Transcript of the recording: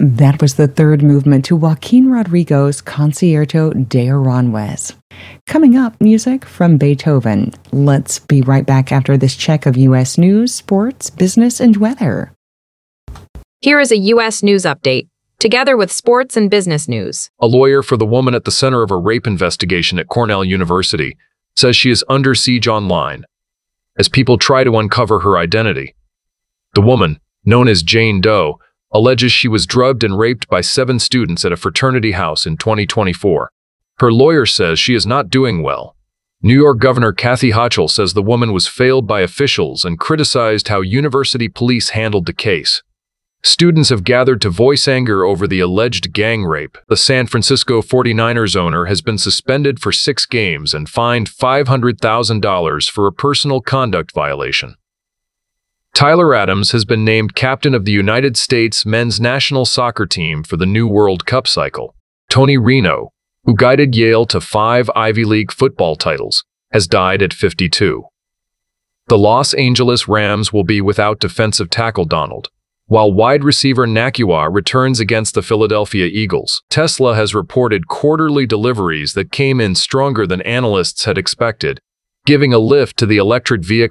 That was the third movement to Joaquin Rodrigo's Concierto de Aranjuez. Coming up, music from Beethoven. Let's be right back after this check of U.S. news, sports, business, and weather. Here is a U.S. news update, together with sports and business news. A lawyer for the woman at the center of a rape investigation at Cornell University says she is under siege online as people try to uncover her identity. The woman, known as Jane Doe, alleges she was drugged and raped by 7 students at a fraternity house in 2024. Her lawyer says she is not doing well. New York Governor Kathy Hochul says the woman was failed by officials and criticized how university police handled the case. Students have gathered to voice anger over the alleged gang rape. The San Francisco 49ers owner has been suspended for 6 games and fined $500,000 for a personal conduct violation. Tyler Adams has been named captain of the United States men's national soccer team for the new World Cup cycle. Tony Reno, who guided Yale to 5 Ivy League football titles, has died at 52. The Los Angeles Rams will be without defensive tackle Donald, while wide receiver Nakua returns against the Philadelphia Eagles. Tesla has reported quarterly deliveries that came in stronger than analysts had expected, giving a lift to the electric vehicle